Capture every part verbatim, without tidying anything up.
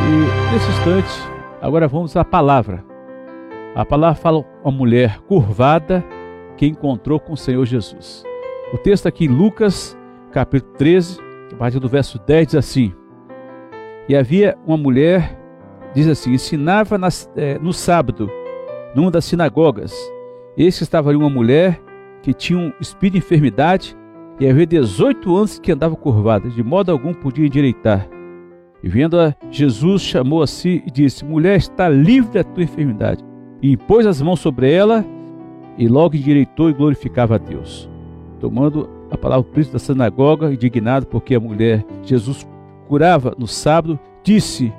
E nesse instante, agora vamos à palavra. A palavra fala uma mulher curvada que encontrou com o Senhor Jesus. O texto aqui em Lucas, capítulo treze, a partir do verso dez, diz assim: E havia uma mulher, diz assim, ensinava nas, é, no sábado, numa das sinagogas. Eis que estava ali uma mulher que tinha um espírito de enfermidade, e havia dezoito anos que andava curvada, de modo algum podia endireitar. E vendo-a, Jesus chamou a si e disse: Mulher, está livre da tua enfermidade. E impôs as mãos sobre ela, e logo endireitou e glorificava a Deus. Tomando a palavra, o príncipe da sinagoga, indignado porque a mulher, Jesus curava no sábado, disse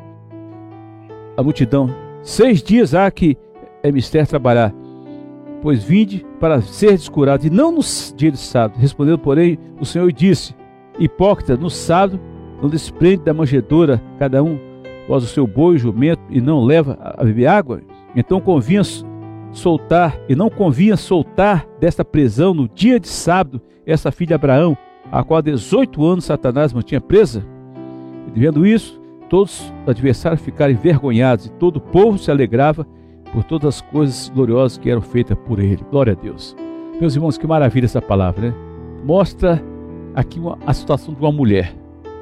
à multidão: Seis dias há que é mister trabalhar, pois vinde para ser descurado, e não no dia de sábado. Respondeu, porém, o Senhor disse: Hipócrita, no sábado não desprende da manjedoura cada um após o seu boi e jumento, e não leva a beber água? Então convinha soltar, e não convinha soltar desta prisão no dia de sábado essa filha de Abraão, a qual há dezoito anos Satanás mantinha presa? E vendo isso, todos os adversários ficaram envergonhados, e todo o povo se alegrava por todas as coisas gloriosas que eram feitas por ele. Glória a Deus. Meus irmãos, que maravilha essa palavra, né? Mostra aqui uma, a situação de uma mulher.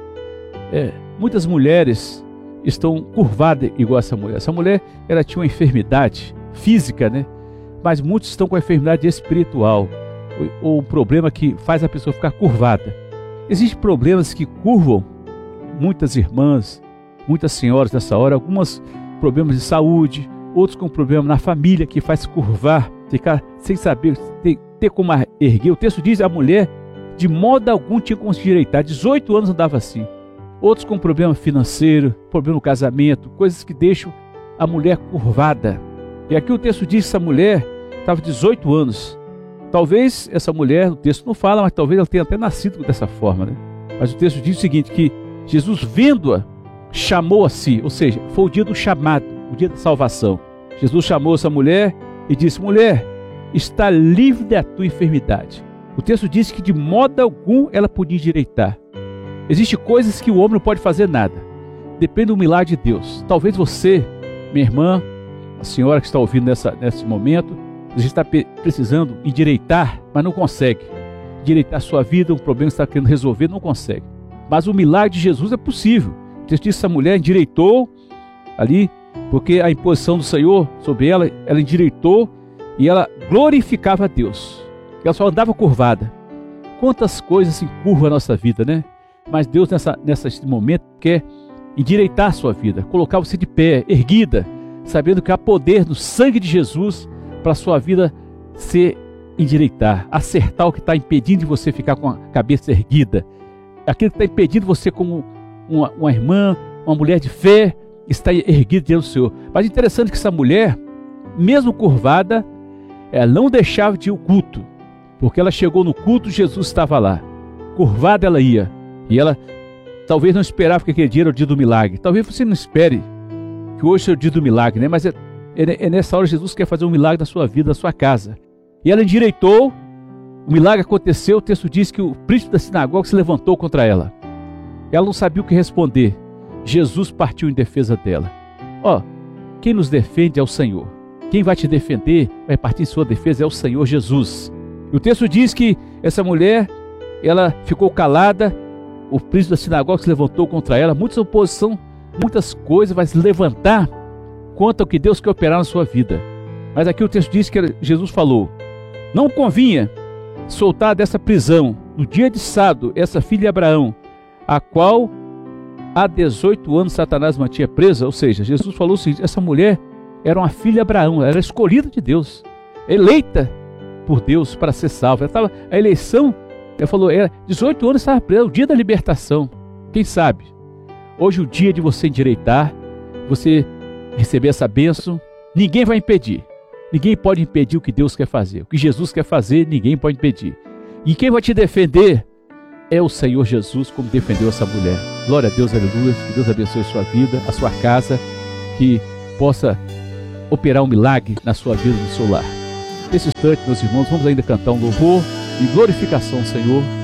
É, muitas mulheres estão curvadas igual essa mulher. Essa mulher, ela tinha uma enfermidade física, né? Mas muitos estão com a enfermidade espiritual, ou, ou um problema que faz a pessoa ficar curvada. Existem problemas que curvam muitas irmãs, muitas senhoras nessa hora, alguns problemas de saúde, outros com problema na família que faz curvar, ficar sem saber ter, ter como erguer. O texto diz: a mulher de modo algum tinha como se endireitar, dezoito anos andava assim. Outros com problema financeiro, problema no casamento, coisas que deixam a mulher curvada. E aqui o texto diz que essa mulher estava dezoito anos. Talvez essa mulher, o texto não fala, mas talvez ela tenha até nascido dessa forma, né? Mas o texto diz o seguinte, que Jesus, vendo-a, chamou a si, ou seja, foi o dia do chamado, o dia da salvação. Jesus chamou essa mulher e disse: Mulher, está livre da tua enfermidade. O texto diz que de modo algum ela podia endireitar. Existem coisas que o homem não pode fazer nada. Depende do milagre de Deus. Talvez você, minha irmã, a senhora que está ouvindo nessa, nesse momento, você está precisando endireitar, mas não consegue. Endireitar a sua vida, um problema que você está querendo resolver, não consegue. Mas o milagre de Jesus é possível. O texto diz que essa mulher endireitou ali, porque a imposição do Senhor sobre ela, ela endireitou e ela glorificava a Deus. Ela só andava curvada. Quantas coisas se encurvam a nossa vida, né? Mas Deus, nessa, nesse momento, quer endireitar a sua vida, colocar você de pé, erguida, sabendo que há poder no sangue de Jesus para a sua vida se endireitar, acertar o que está impedindo de você ficar com a cabeça erguida. Aquilo que está impedindo você, como uma, uma irmã, uma mulher de fé, está erguida diante do Senhor. Mas interessante que essa mulher, mesmo curvada, ela não deixava de ir ao culto, porque ela chegou no culto, Jesus estava lá. Curvada ela ia. E ela talvez não esperava que aquele dia era o dia do milagre. Talvez você não espere que hoje seja o dia do milagre, né? Mas é, é, é nessa hora que Jesus quer fazer um milagre na sua vida, na sua casa. E ela endireitou, o milagre aconteceu. O texto diz que o príncipe da sinagoga se levantou contra ela. Ela não sabia o que responder. Jesus partiu em defesa dela. Ó, quem nos defende é o Senhor. Quem vai te defender, vai partir em sua defesa, é o Senhor Jesus. E o texto diz que essa mulher, ela ficou calada. O príncipe da sinagoga se levantou contra ela. Muita oposição, muitas coisas vai se levantar contra o que Deus quer operar na sua vida. Mas aqui o texto diz que Jesus falou: não convinha soltar dessa prisão, no dia de sábado, essa filha de Abraão, a qual há dezoito anos Satanás mantinha presa. Ou seja, Jesus falou o seguinte: essa mulher era uma filha de Abraão, ela era escolhida de Deus, eleita por Deus para ser salva. Ela estava, a eleição, ele falou, era dezoito anos, estava presa, o dia da libertação. Quem sabe hoje, o dia de você endireitar, você receber essa bênção, ninguém vai impedir. Ninguém pode impedir o que Deus quer fazer. O que Jesus quer fazer, ninguém pode impedir. E quem vai te defender é o Senhor Jesus, como defendeu essa mulher. Glória a Deus, aleluia. Que Deus abençoe a sua vida, a sua casa, que possa operar um milagre na sua vida, no seu lar. Nesse instante, meus irmãos, vamos ainda cantar um louvor e glorificação ao Senhor.